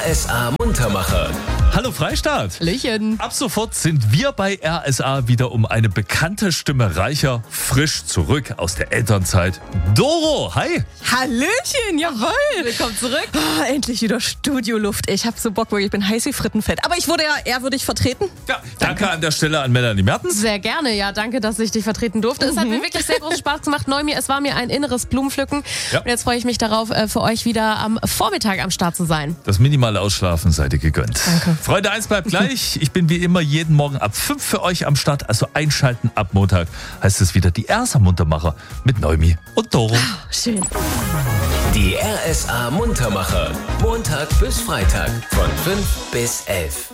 RSA Muntermacher. Hallo Freistaat! Hallöchen. Ab sofort sind wir bei RSA wieder um eine bekannte Stimme reicher, frisch zurück aus der Elternzeit. Doro, hi! Hallöchen, jawohl. Willkommen zurück. Oh, endlich wieder Studioluft. Ich habe so Bock, wirklich, ich bin heiß wie Frittenfett. Aber ich wurde ja ehrwürdig vertreten. Ja, danke an der Stelle an Melanie Mertens. Sehr gerne, ja, danke, dass ich dich vertreten durfte. Es hat mir wirklich sehr großen Spaß gemacht. Es war mir ein inneres Blumenpflücken. Ja. Und jetzt freue ich mich darauf, für euch wieder am Vormittag am Start zu sein. Das minimale Ausschlafen seid ihr gegönnt. Danke. Freunde, eins bleibt gleich. Ich bin wie immer jeden Morgen ab 5 für euch am Start. Also einschalten ab Montag heißt es wieder die RSA Muntermacher mit Noemi und Doro. Schön. Die RSA Muntermacher. Montag bis Freitag von 5 bis 11.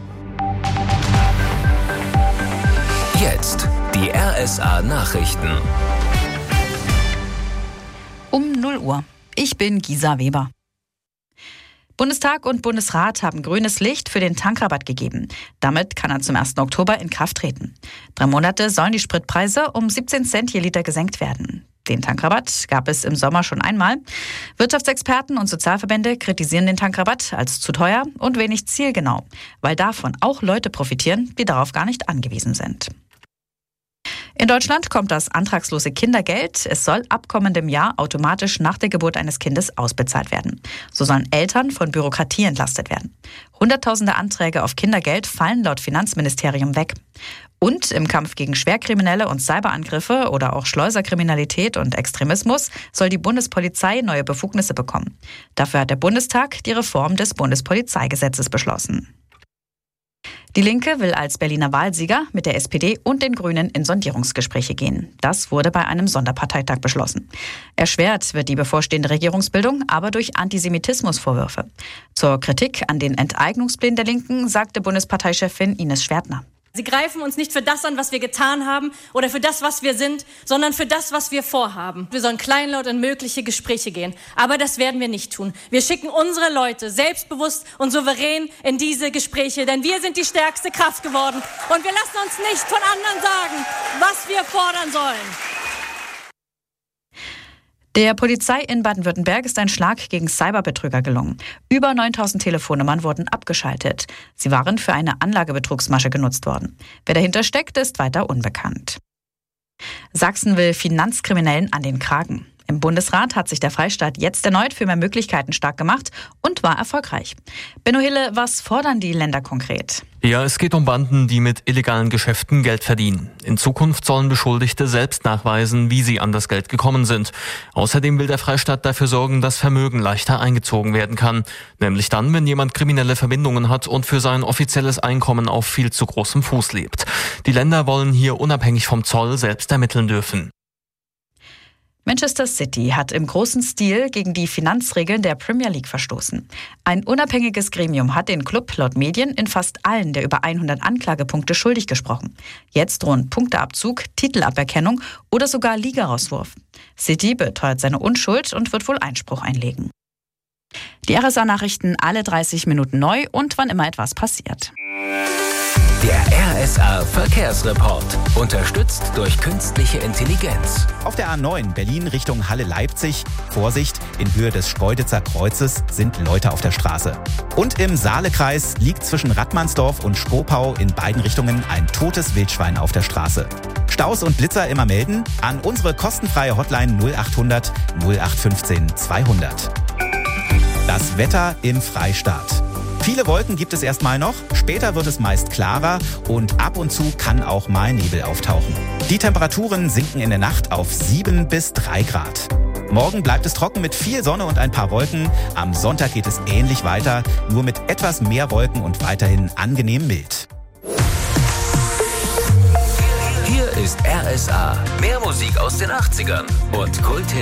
Jetzt die RSA Nachrichten. Um 0 Uhr. Ich bin Gisa Weber. Bundestag und Bundesrat haben grünes Licht für den Tankrabatt gegeben. Damit kann er zum 1. Oktober in Kraft treten. 3 Monate sollen die Spritpreise um 17 Cent je Liter gesenkt werden. Den Tankrabatt gab es im Sommer schon einmal. Wirtschaftsexperten und Sozialverbände kritisieren den Tankrabatt als zu teuer und wenig zielgenau, weil davon auch Leute profitieren, die darauf gar nicht angewiesen sind. In Deutschland kommt das antragslose Kindergeld. Es soll ab kommendem Jahr automatisch nach der Geburt eines Kindes ausbezahlt werden. So sollen Eltern von Bürokratie entlastet werden. Hunderttausende Anträge auf Kindergeld fallen laut Finanzministerium weg. Und im Kampf gegen Schwerkriminelle und Cyberangriffe oder auch Schleuserkriminalität und Extremismus soll die Bundespolizei neue Befugnisse bekommen. Dafür hat der Bundestag die Reform des Bundespolizeigesetzes beschlossen. Die Linke will als Berliner Wahlsieger mit der SPD und den Grünen in Sondierungsgespräche gehen. Das wurde bei einem Sonderparteitag beschlossen. Erschwert wird die bevorstehende Regierungsbildung aber durch Antisemitismusvorwürfe. Zur Kritik an den Enteignungsplänen der Linken sagte Bundesparteichefin Ines Schwertner. Sie greifen uns nicht für das an, was wir getan haben oder für das, was wir sind, sondern für das, was wir vorhaben. Wir sollen kleinlaut in mögliche Gespräche gehen. Aber das werden wir nicht tun. Wir schicken unsere Leute selbstbewusst und souverän in diese Gespräche, denn wir sind die stärkste Kraft geworden. Und wir lassen uns nicht von anderen sagen, was wir fordern sollen. Der Polizei in Baden-Württemberg ist ein Schlag gegen Cyberbetrüger gelungen. Über 9000 Telefonnummern wurden abgeschaltet. Sie waren für eine Anlagebetrugsmasche genutzt worden. Wer dahinter steckt, ist weiter unbekannt. Sachsen will Finanzkriminellen an den Kragen. Im Bundesrat hat sich der Freistaat jetzt erneut für mehr Möglichkeiten stark gemacht und war erfolgreich. Benno Hille, was fordern die Länder konkret? Ja, es geht um Banden, die mit illegalen Geschäften Geld verdienen. In Zukunft sollen Beschuldigte selbst nachweisen, wie sie an das Geld gekommen sind. Außerdem will der Freistaat dafür sorgen, dass Vermögen leichter eingezogen werden kann. Nämlich dann, wenn jemand kriminelle Verbindungen hat und für sein offizielles Einkommen auf viel zu großem Fuß lebt. Die Länder wollen hier unabhängig vom Zoll selbst ermitteln dürfen. Manchester City hat im großen Stil gegen die Finanzregeln der Premier League verstoßen. Ein unabhängiges Gremium hat den Club laut Medien in fast allen der über 100 Anklagepunkte schuldig gesprochen. Jetzt drohen Punkteabzug, Titelaberkennung oder sogar Ligarauswurf. City beteuert seine Unschuld und wird wohl Einspruch einlegen. Die RSA-Nachrichten alle 30 Minuten neu und wann immer etwas passiert. Der RSA Verkehrsreport. Unterstützt durch künstliche Intelligenz. Auf der A9 Berlin Richtung Halle-Leipzig. Vorsicht, in Höhe des Schkeuditzer Kreuzes sind Leute auf der Straße. Und im Saalekreis liegt zwischen Rattmannsdorf und Schkopau in beiden Richtungen ein totes Wildschwein auf der Straße. Staus und Blitzer immer melden an unsere kostenfreie Hotline 0800 0815 200. Das Wetter im Freistaat. Viele Wolken gibt es erstmal noch, später wird es meist klarer und ab und zu kann auch mal Nebel auftauchen. Die Temperaturen sinken in der Nacht auf 7 bis 3 Grad. Morgen bleibt es trocken mit viel Sonne und ein paar Wolken. Am Sonntag geht es ähnlich weiter, nur mit etwas mehr Wolken und weiterhin angenehm mild. Hier ist RSA. Mehr Musik aus den 80ern und Kult